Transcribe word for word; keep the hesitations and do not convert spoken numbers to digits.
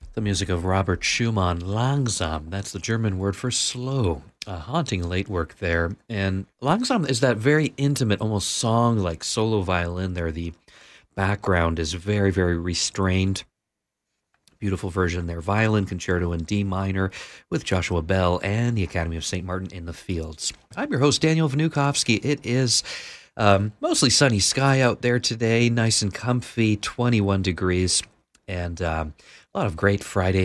The music of Robert Schumann, langsam. That's the German word for slow. A haunting late work there. And langsam is that very intimate, almost song-like solo violin there. The background is very, very restrained. Beautiful version there. Violin concerto in D minor with Joshua Bell and the Academy of Saint Martin in the Fields. I'm your host, Daniel Vnukovsky. It is um, mostly sunny sky out there today, nice and comfy, twenty-one degrees, and um, a lot of great Friday